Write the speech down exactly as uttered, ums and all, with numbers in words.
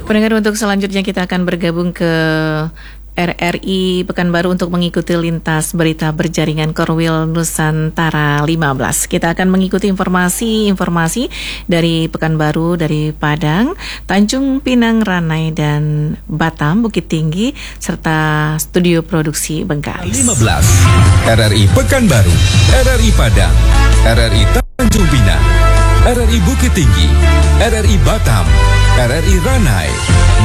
Pendengar, untuk selanjutnya kita akan bergabung ke R R I Pekanbaru untuk mengikuti lintas berita berjaringan Korwil Nusantara lima belas. Kita akan mengikuti informasi-informasi dari Pekanbaru, dari Padang, Tanjung Pinang, Ranai, dan Batam, Bukit Tinggi, serta studio produksi Bengkalis. lima belas R R I Pekanbaru, R R I Padang, R R I Tanjung Pinang, R R I Bukit Tinggi, R R I Batam, R R I Ranai,